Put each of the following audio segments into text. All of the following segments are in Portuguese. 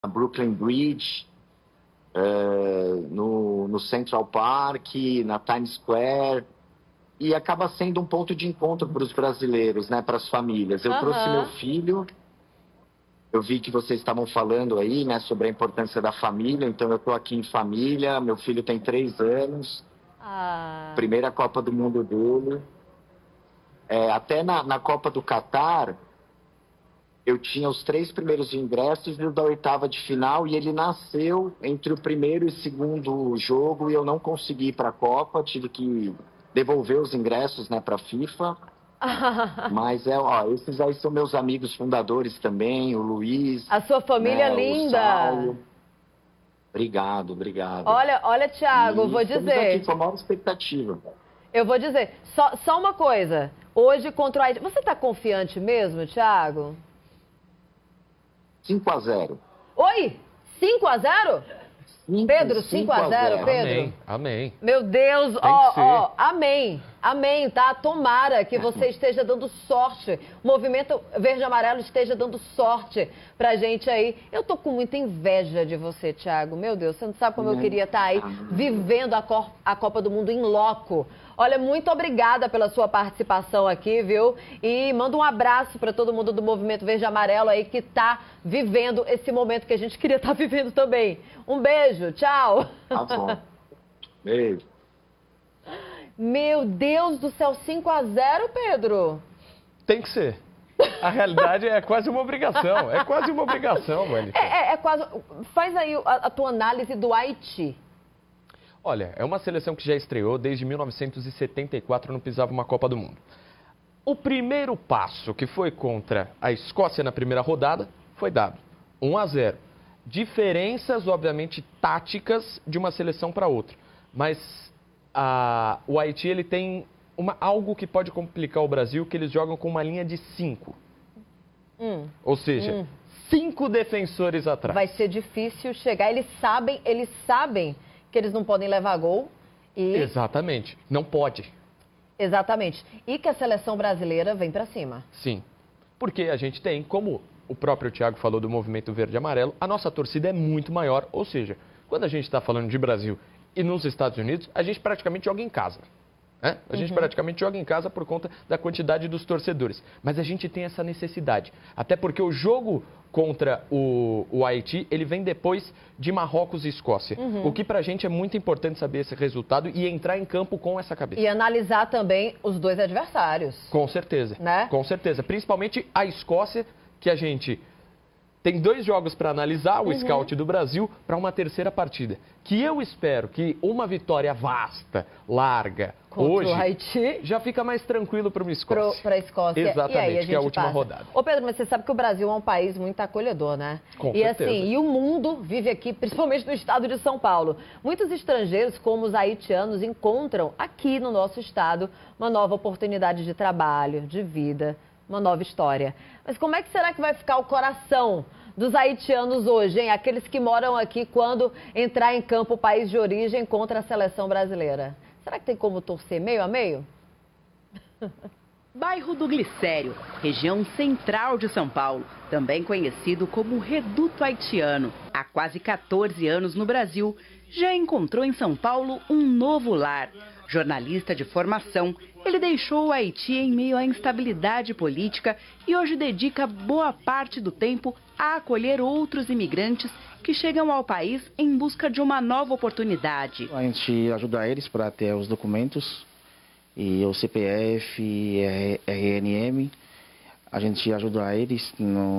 Brooklyn Bridge, no Central Park, na Times Square, e acaba sendo um ponto de encontro para os brasileiros, né, para as famílias. Eu trouxe meu filho, eu vi que vocês estavam falando aí, né, sobre a importância da família, então eu estou aqui em família, meu filho tem 3 anos, primeira Copa do Mundo dele. Até na Copa do Catar, eu tinha os 3 primeiros ingressos e o da 8ª de final, e ele nasceu entre o primeiro e segundo jogo, e eu não consegui ir para a Copa, tive que devolver os ingressos, né, para a FIFA. Mas esses aí são meus amigos fundadores também, o Luiz. A sua família linda. O Saulo. Obrigado. Olha, Thiago, vou dizer. Aqui com a maior expectativa. Eu vou dizer, só uma coisa. Hoje contra o Haiti, você está confiante mesmo, Thiago? 5-0. Oi? 5-0? Pedro, 5-0, Pedro? Amém. Meu Deus, amém. Amém, tá? Tomara que você esteja dando sorte. O Movimento Verde e Amarelo esteja dando sorte pra gente aí. Eu tô com muita inveja de você, Thiago. Meu Deus, você não sabe como eu queria estar aí vivendo a Copa do Mundo em loco. Olha, muito obrigada pela sua participação aqui, viu? E manda um abraço para todo mundo do Movimento Verde e Amarelo aí que tá vivendo esse momento que a gente queria estar vivendo também. Um beijo, tchau. Tá bom. Beijo. Meu Deus do céu, 5-0, Pedro? Tem que ser. A realidade é quase uma obrigação. É quase uma obrigação, Mônica. É quase... Faz aí a tua análise do Haiti. Olha, é uma seleção que já estreou desde 1974, não pisava uma Copa do Mundo. O primeiro passo, que foi contra a Escócia na primeira rodada, foi dado. 1-0. Diferenças, obviamente, táticas de uma seleção para outra. Mas o Haiti ele tem algo que pode complicar o Brasil, que eles jogam com uma linha de 5. Ou seja, 5 defensores atrás. Vai ser difícil chegar. Eles sabem que eles não podem levar gol. Exatamente. Não pode. Exatamente. E que a seleção brasileira vem para cima. Sim. Porque a gente tem, como o próprio Thiago falou do Movimento Verde e Amarelo, a nossa torcida é muito maior. Ou seja, quando a gente está falando de Brasil e nos Estados Unidos, a gente praticamente joga em casa. Né? A gente praticamente joga em casa por conta da quantidade dos torcedores. Mas a gente tem essa necessidade. Até porque o jogo contra o Haiti, ele vem depois de Marrocos e Escócia. O que pra gente é muito importante saber esse resultado e entrar em campo com essa cabeça. E analisar também os 2 adversários. Com certeza. Né? Com certeza. Principalmente a Escócia, que a gente tem 2 jogos para analisar, o scout do Brasil, para uma terceira partida. Que eu espero que uma vitória vasta, larga, contra hoje, o Haiti, já fica mais tranquilo para uma Escócia. Para a Escócia. Exatamente, e aí que é a última rodada. Ô Pedro, mas você sabe que o Brasil é um país muito acolhedor, né? Com certeza. certeza. E o mundo vive aqui, principalmente no estado de São Paulo. Muitos estrangeiros, como os haitianos, encontram aqui no nosso estado uma nova oportunidade de trabalho, de vida, uma nova história. Mas como é que será que vai ficar o coração dos haitianos hoje, hein? Aqueles que moram aqui quando entrar em campo o país de origem contra a seleção brasileira. Será que tem como torcer meio a meio? Bairro do Glicério, região central de São Paulo, também conhecido como Reduto Haitiano. Há quase 14 anos no Brasil, já encontrou em São Paulo um novo lar. Jornalista de formação, ele deixou o Haiti em meio à instabilidade política e hoje dedica boa parte do tempo a acolher outros imigrantes que chegam ao país em busca de uma nova oportunidade. A gente ajuda eles para ter os documentos, e o CPF, e RNM. A gente ajuda eles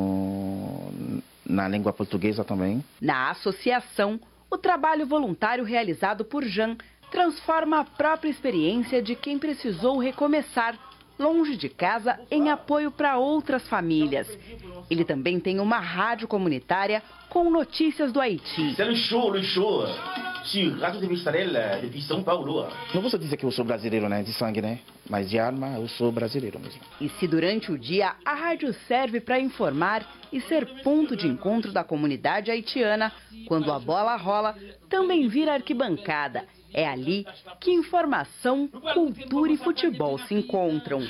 na língua portuguesa também. Na associação, o trabalho voluntário realizado por Jean transforma a própria experiência de quem precisou recomeçar longe de casa em apoio para outras famílias. Ele também tem uma rádio comunitária com notícias do Haiti. C'est le show sur Radio de Mistarella, depuis São Paulo. Não vou dizer que eu sou brasileiro, né, de sangue, né, mas de alma eu sou brasileiro mesmo. E se durante o dia a rádio serve para informar e ser ponto de encontro da comunidade haitiana, quando a bola rola, também vira arquibancada. É ali que informação, cultura e futebol se encontram.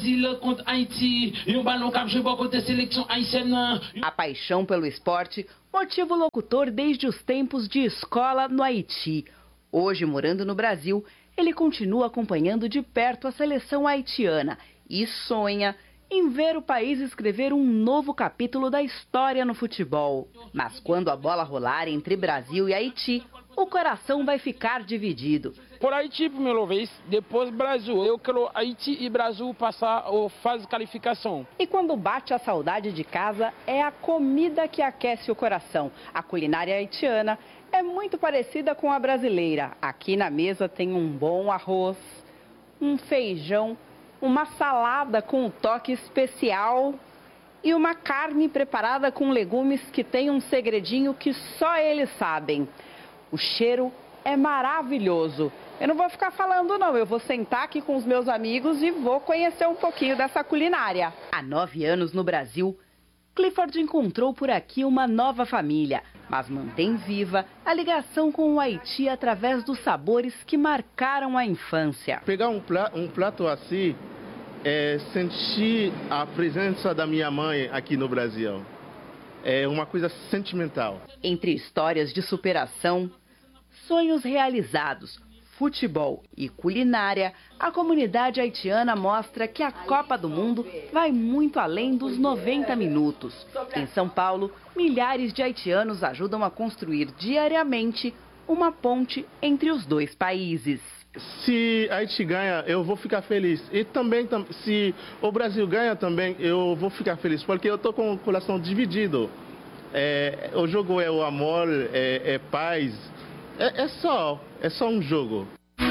A paixão pelo esporte motiva o locutor desde os tempos de escola no Haiti. Hoje, morando no Brasil, ele continua acompanhando de perto a seleção haitiana e sonha em ver o país escrever um novo capítulo da história no futebol. Mas quando a bola rolar entre Brasil e Haiti, o coração vai ficar dividido. Por Haiti, primeira vez, depois Brasil. Eu quero Haiti e Brasil passar a fase de qualificação. E quando bate a saudade de casa, é a comida que aquece o coração. A culinária haitiana é muito parecida com a brasileira. Aqui na mesa tem um bom arroz, um feijão, uma salada com um toque especial e uma carne preparada com legumes que tem um segredinho que só eles sabem. O cheiro é maravilhoso. Eu não vou ficar falando não, eu vou sentar aqui com os meus amigos e vou conhecer um pouquinho dessa culinária. Há 9 anos no Brasil, Clifford encontrou por aqui uma nova família, mas mantém viva a ligação com o Haiti através dos sabores que marcaram a infância. Pegar um prato assim, sentir a presença da minha mãe aqui no Brasil. É uma coisa sentimental. Entre histórias de superação, sonhos realizados, futebol e culinária, a comunidade haitiana mostra que a Copa do Mundo vai muito além dos 90 minutos. Em São Paulo, milhares de haitianos ajudam a construir diariamente uma ponte entre os dois países. Se a Haiti ganha, eu vou ficar feliz. E também, se o Brasil ganha também, eu vou ficar feliz. Porque eu estou com o coração dividido. O jogo é o amor, é paz. É só um jogo.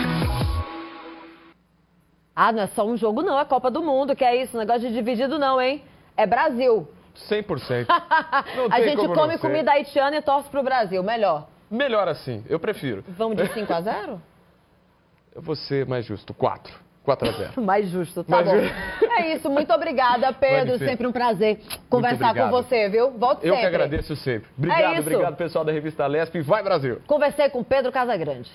Ah, não é só um jogo não, é Copa do Mundo, que é isso, negócio de dividido não, hein? É Brasil. 100%. A gente come comida haitiana e torce pro Brasil, melhor. Melhor assim, eu prefiro. Vamos de 5-0? Eu vou ser mais justo, 4-0. Mais justo, tá bom. É isso, muito obrigada, Pedro. Sempre um prazer conversar com você, viu? Volte sempre. Eu que agradeço sempre. Obrigado, pessoal da revista Lesp. Vai, Brasil! Conversei com Pedro Casagrande.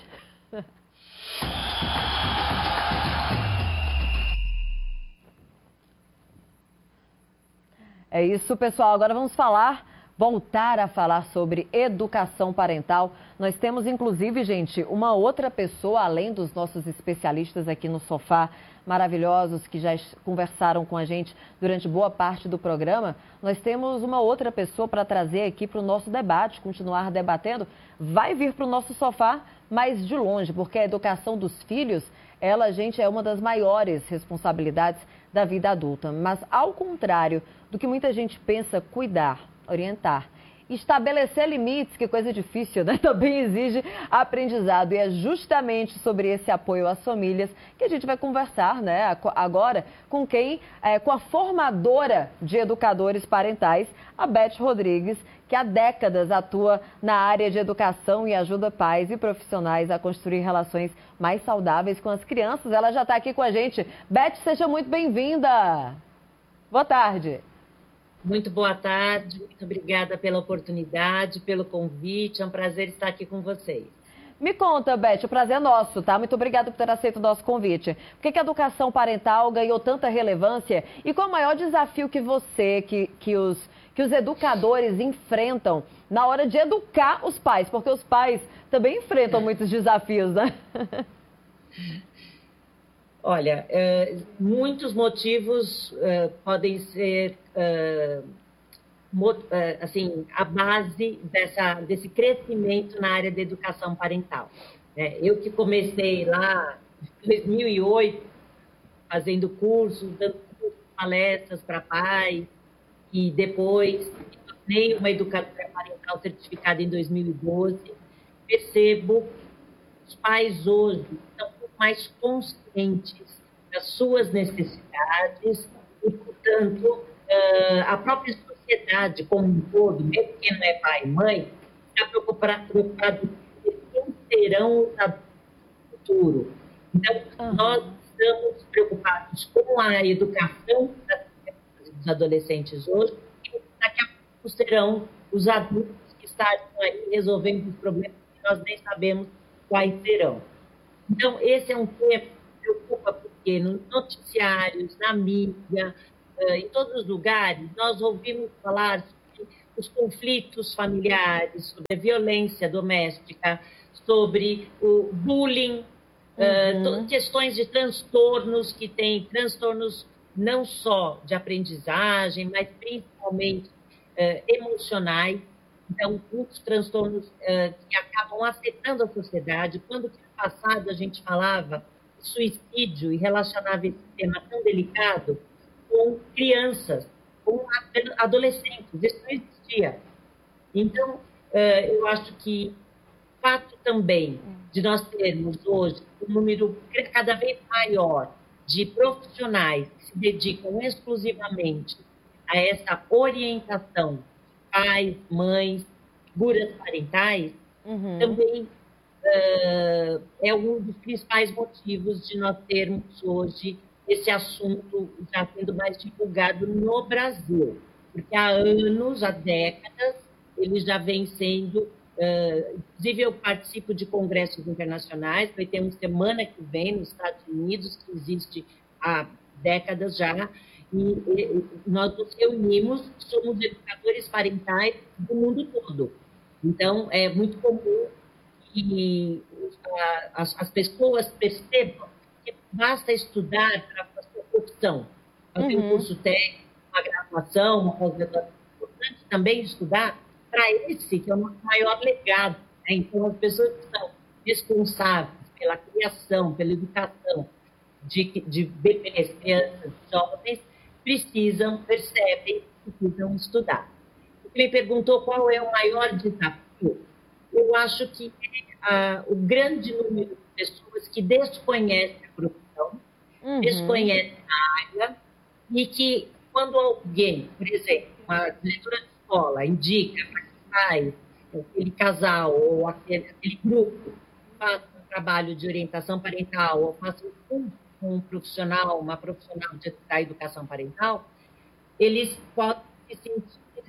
É isso, pessoal. Agora vamos voltar a falar sobre educação parental. Nós temos, inclusive, gente, uma outra pessoa, além dos nossos especialistas aqui no sofá, maravilhosos, que já conversaram com a gente durante boa parte do programa. Nós temos uma outra pessoa para trazer aqui para o nosso debate, continuar debatendo. Vai vir para o nosso sofá, mas de longe, porque a educação dos filhos, ela, gente, é uma das maiores responsabilidades da vida adulta. Mas, ao contrário do que muita gente pensa, cuidar, orientar, estabelecer limites, que coisa difícil, né? Também exige aprendizado. E é justamente sobre esse apoio às famílias que a gente vai conversar, né? Agora com com a formadora de educadores parentais, a Beth Rodrigues, que há décadas atua na área de educação e ajuda pais e profissionais a construir relações mais saudáveis com as crianças. Ela já está aqui com a gente. Beth, seja muito bem-vinda. Boa tarde. Muito boa tarde, muito obrigada pela oportunidade, pelo convite, é um prazer estar aqui com vocês. Me conta, Beth, o prazer é nosso, tá? Muito obrigada por ter aceito o nosso convite. Por que a educação parental ganhou tanta relevância e qual é o maior desafio que os educadores enfrentam na hora de educar os pais? Porque os pais também enfrentam muitos desafios, né? Olha, muitos motivos podem ser, assim, a base desse crescimento na área da educação parental. Eu que comecei lá em 2008, fazendo cursos, dando palestras para pais, e depois me tornei uma educadora parental certificada em 2012, percebo que os pais hoje estão mais conscientes das suas necessidades e, portanto, a própria sociedade como um todo, mesmo quem não é pai e mãe, está preocupado em quem serão os adultos do futuro. Então, nós estamos preocupados com a educação dos adolescentes hoje e daqui a pouco serão os adultos que estarão aí resolvendo os problemas que nós nem sabemos quais serão. Então, esse é um tema que preocupa, porque nos noticiários, na mídia, em todos os lugares, nós ouvimos falar sobre os conflitos familiares, sobre a violência doméstica, sobre o bullying, questões de transtornos que têm transtornos não só de aprendizagem, mas principalmente emocionais. Então, muitos transtornos que acabam afetando a sociedade. Quando no passado a gente falava de suicídio e relacionava esse tema tão delicado com crianças, com adolescentes, isso não existia. Então, eu acho que o fato também de nós termos hoje um número cada vez maior de profissionais que se dedicam exclusivamente a essa orientação, pais, mães, figuras parentais, também é um dos principais motivos de nós termos hoje esse assunto já sendo mais divulgado no Brasil. Porque há anos, há décadas, ele já vem sendo... inclusive, eu participo de congressos internacionais, vai ter uma semana que vem nos Estados Unidos, que existe há décadas já, e nós nos reunimos, somos educadores parentais do mundo todo. Então, é muito comum que as pessoas percebam que basta estudar para a sua profissão. Fazer um curso técnico, uma graduação, uma pós-graduação. É importante também estudar para esse, que é o nosso maior legado. Né? Então, as pessoas que são responsáveis pela criação, pela educação de bebês, crianças, jovens, percebem, precisam estudar. Você me perguntou qual é o maior desafio. Eu acho que o grande número de pessoas que desconhecem a profissão, desconhecem a área, e que quando alguém, por exemplo, uma diretora de escola indica para que pais, aquele casal ou aquele grupo faça um trabalho de orientação parental ou faça um curso com uma profissional da educação parental, eles podem se sentir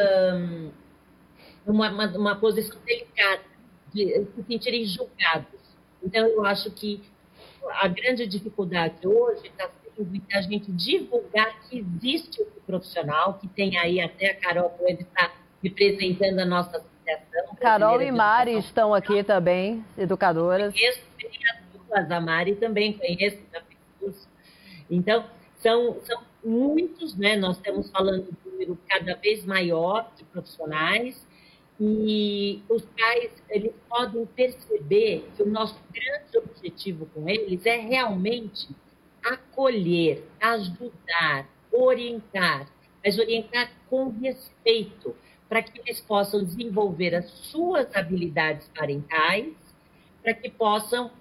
uma posição delicada, de se sentirem julgados. Então, eu acho que a grande dificuldade hoje está sendo de a gente divulgar que existe um profissional, que tem aí até a Carol pode estar representando a nossa associação. Carol e Mari estão aqui também, educadoras. Conheço as duas, a Mari também conheço, já fiz curso. Então, são muitos, né? Nós estamos falando de um número cada vez maior de profissionais, e os pais, eles podem perceber que o nosso grande objetivo com eles é realmente acolher, ajudar, orientar, mas orientar com respeito, para que eles possam desenvolver as suas habilidades parentais, para que possam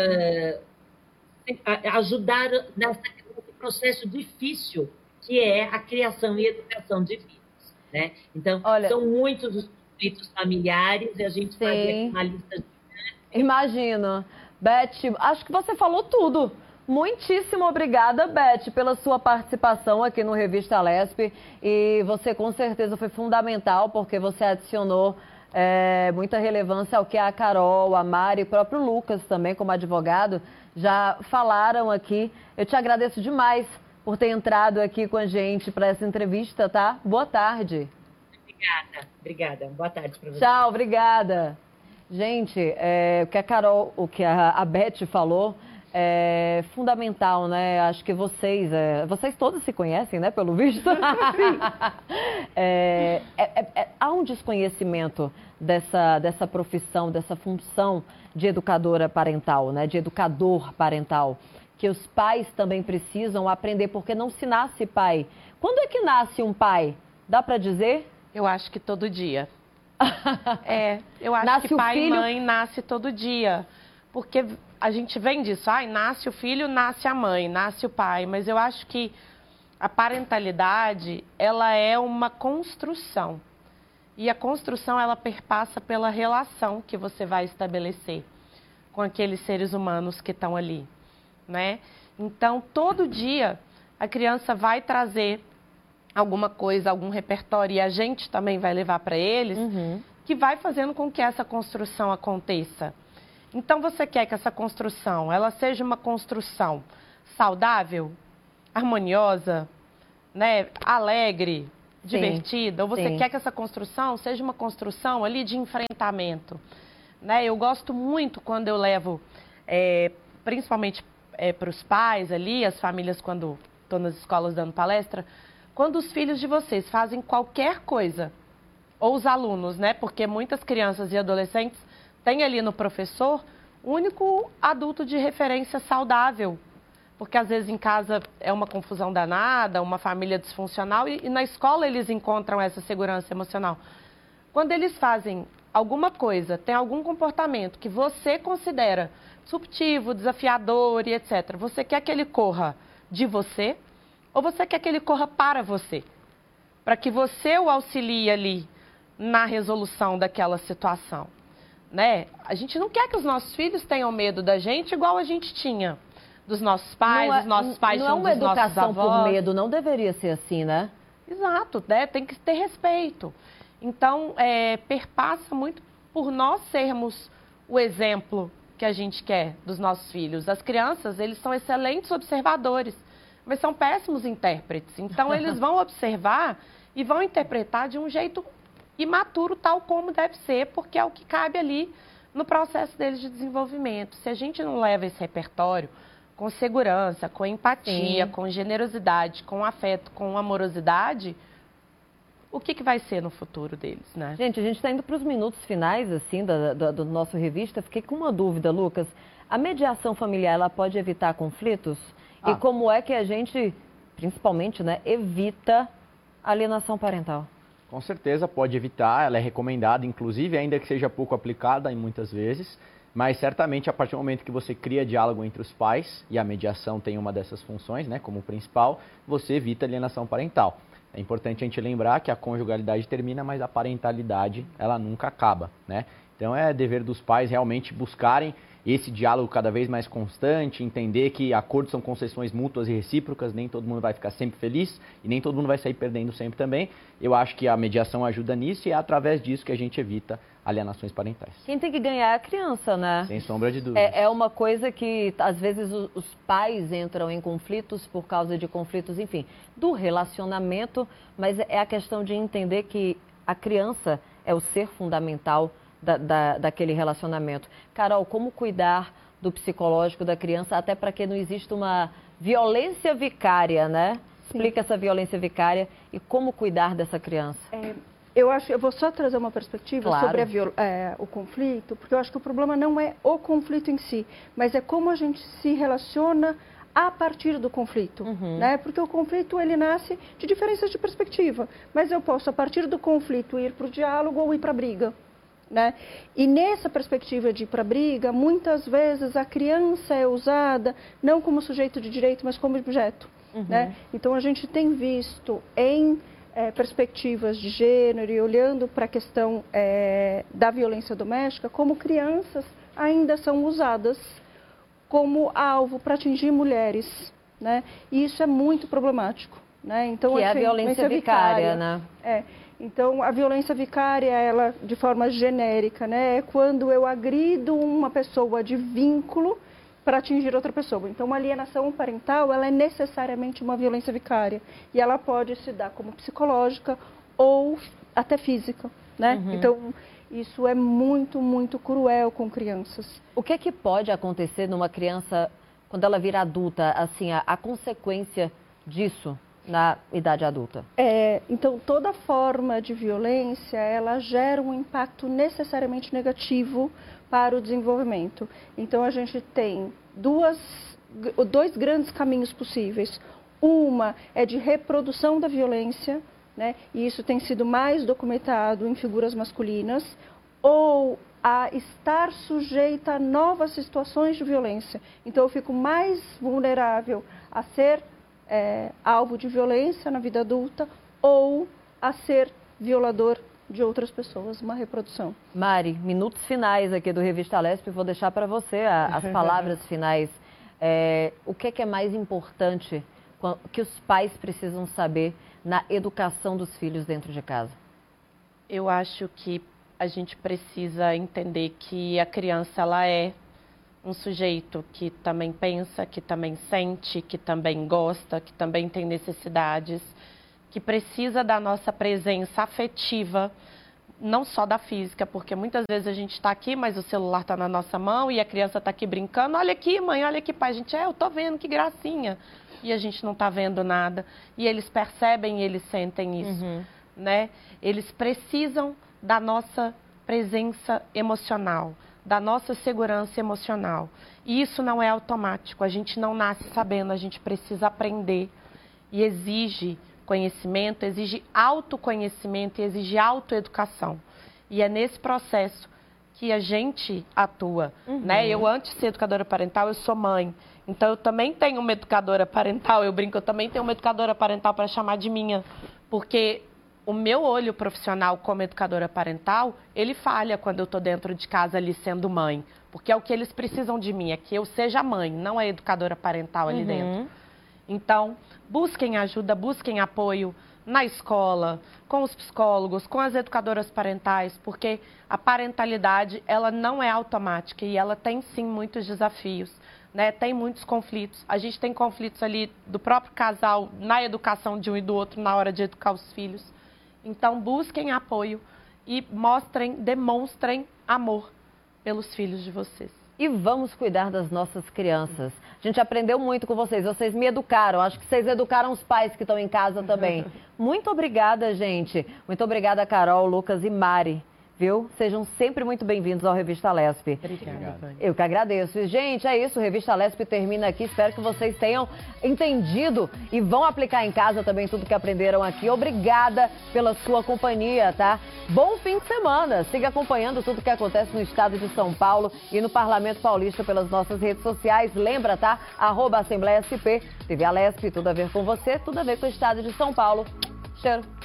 ajudar nesse processo difícil que é a criação e educação de filhos, né? Então, são muitos os conflitos familiares e a gente fazia uma lista de... Imagino. Beth, acho que você falou tudo. Muitíssimo obrigada, Beth, pela sua participação aqui no Revista Lespe. E você, com certeza, foi fundamental, porque você adicionou muita relevância ao que a Carol, a Mari e o próprio Lucas também, como advogado, já falaram aqui. Eu te agradeço demais por ter entrado aqui com a gente para essa entrevista, tá? Boa tarde. Obrigada. Boa tarde para você. Tchau, obrigada. Gente, o que a Beth falou é fundamental, né? Acho que vocês todos se conhecem, né? Pelo visto. Há um desconhecimento dessa profissão, dessa função de educadora parental, né? De educador parental, que os pais também precisam aprender, porque não se nasce pai. Quando é que nasce um pai? Dá para dizer? Eu acho que todo dia. Eu acho nasce que pai filho... e mãe nasce todo dia. Porque a gente vem disso, nasce o filho, nasce a mãe, nasce o pai. Mas eu acho que a parentalidade, ela é uma construção. E a construção, ela perpassa pela relação que você vai estabelecer com aqueles seres humanos que estão ali, né? Então, todo dia, a criança vai trazer alguma coisa, algum repertório, e a gente também vai levar para eles, que vai fazendo com que essa construção aconteça. Então, você quer que essa construção, ela seja uma construção saudável, harmoniosa, né, alegre, divertida, ou você quer que essa construção seja uma construção ali de enfrentamento, né? Eu gosto muito quando eu levo, principalmente para os pais ali, as famílias quando estou nas escolas dando palestra, quando os filhos de vocês fazem qualquer coisa, ou os alunos, né? Porque muitas crianças e adolescentes têm ali no professor o único adulto de referência saudável. Porque às vezes em casa é uma confusão danada, uma família disfuncional, e na escola eles encontram essa segurança emocional. Quando eles fazem alguma coisa, tem algum comportamento que você considera disruptivo, desafiador e etc., você quer que ele corra de você ou você quer que ele corra para você? Para que você o auxilie ali na resolução daquela situação, né? A gente não quer que os nossos filhos tenham medo da gente igual a gente tinha dos nossos pais, dos nossos pais são dos nossos avós. Não é uma educação por medo, não deveria ser assim, né? Exato, né? Tem que ter respeito. Então, perpassa muito por nós sermos o exemplo que a gente quer dos nossos filhos. As crianças, eles são excelentes observadores, mas são péssimos intérpretes. Então, eles vão observar e vão interpretar de um jeito imaturo, tal como deve ser, porque é o que cabe ali no processo deles de desenvolvimento. Se a gente não leva esse repertório com segurança, com empatia, com generosidade, com afeto, com amorosidade, o que vai ser no futuro deles, né? Gente, a gente está indo para os minutos finais, assim, do nosso revista. Fiquei com uma dúvida, Lucas. A mediação familiar, ela pode evitar conflitos? E como é que a gente, principalmente, né, evita alienação parental? Com certeza pode evitar, ela é recomendada, inclusive, ainda que seja pouco aplicada em muitas vezes. Mas certamente a partir do momento que você cria diálogo entre os pais, e a mediação tem uma dessas funções, né, como principal, você evita alienação parental. É importante a gente lembrar que a conjugalidade termina, mas a parentalidade, ela nunca acaba, né? Então é dever dos pais realmente buscarem esse diálogo cada vez mais constante, entender que acordos são concessões mútuas e recíprocas, nem todo mundo vai ficar sempre feliz e nem todo mundo vai sair perdendo sempre também. Eu acho que a mediação ajuda nisso e é através disso que a gente evita alienações parentais. Quem tem que ganhar é a criança, né? Sem sombra de dúvida. É uma coisa que, às vezes, os pais entram em conflitos por causa de conflitos, enfim, do relacionamento, mas é a questão de entender que a criança é o ser fundamental daquele relacionamento. Carol, como cuidar do psicológico da criança, até para que não exista uma violência vicária, né? Explica essa violência vicária e como cuidar dessa criança. Eu vou só trazer uma perspectiva sobre o conflito, porque eu acho que o problema não é o conflito em si, mas é como a gente se relaciona a partir do conflito, né? Porque o conflito, ele nasce de diferenças de perspectiva, mas eu posso, a partir do conflito, ir para o diálogo ou ir para a briga, né? E nessa perspectiva de ir para a briga, muitas vezes a criança é usada não como sujeito de direito, mas como objeto, né? Então a gente tem visto em perspectivas de gênero e olhando para a questão da violência doméstica, como crianças ainda são usadas como alvo para atingir mulheres, né? E isso é muito problemático, né? Então, que é a violência vicária, né? Então, a violência vicária, ela, de forma genérica, né, é quando eu agrido uma pessoa de vínculo para atingir outra pessoa. Então, uma alienação parental, ela é necessariamente uma violência vicária. E ela pode se dar como psicológica ou até física, né? Então, isso é muito, muito cruel com crianças. O que é que pode acontecer numa criança, quando ela vira adulta, assim, a consequência disso na idade adulta? Então, toda forma de violência, ela gera um impacto necessariamente negativo para o desenvolvimento. Então, a gente tem dois grandes caminhos possíveis. Uma é de reprodução da violência, né? E isso tem sido mais documentado em figuras masculinas, ou a estar sujeita a novas situações de violência. Então, eu fico mais vulnerável a ser alvo de violência na vida adulta ou a ser violador de outras pessoas, uma reprodução. Mari, minutos finais aqui do Revista Lespe, vou deixar para você as palavras finais. O que é mais importante que os pais precisam saber na educação dos filhos dentro de casa? Eu acho que a gente precisa entender que a criança, ela é um sujeito que também pensa, que também sente, que também gosta, que também tem necessidades, que precisa da nossa presença afetiva, não só da física, porque muitas vezes a gente está aqui, mas o celular está na nossa mão e a criança está aqui brincando. Olha aqui, mãe, olha aqui, pai. A gente, eu tô vendo, que gracinha. E a gente não está vendo nada. E eles percebem e eles sentem isso, né? Eles precisam da nossa presença emocional, da nossa segurança emocional. E isso não é automático. A gente não nasce sabendo, a gente precisa aprender. E exige conhecimento, exige autoconhecimento e exige autoeducação. E é nesse processo que a gente atua, né? Eu, antes de ser educadora parental, eu sou mãe. Então, eu também tenho uma educadora parental, eu brinco, eu também tenho uma educadora parental para chamar de minha. Porque o meu olho profissional como educadora parental, ele falha quando eu estou dentro de casa ali sendo mãe. Porque é o que eles precisam de mim, é que eu seja mãe, não a educadora parental ali dentro. Então, busquem ajuda, busquem apoio na escola, com os psicólogos, com as educadoras parentais, porque a parentalidade, ela não é automática e ela tem, sim, muitos desafios, né? Tem muitos conflitos. A gente tem conflitos ali do próprio casal, na educação de um e do outro, na hora de educar os filhos. Então, busquem apoio e demonstrem amor pelos filhos de vocês. E vamos cuidar das nossas crianças. A gente aprendeu muito com vocês, vocês me educaram, acho que vocês educaram os pais que estão em casa também. Muito obrigada, gente. Muito obrigada, Carol, Lucas e Mari. Viu? Sejam sempre muito bem-vindos ao Revista Lesp. Obrigada. Eu que agradeço. E, gente, é isso. O Revista Lesp termina aqui. Espero que vocês tenham entendido e vão aplicar em casa também tudo que aprenderam aqui. Obrigada pela sua companhia, tá? Bom fim de semana. Siga acompanhando tudo que acontece no estado de São Paulo e no Parlamento Paulista pelas nossas redes sociais. Lembra, tá? @Assembleia SP, TV Lesp, tudo a ver com você, tudo a ver com o estado de São Paulo. Cheiro.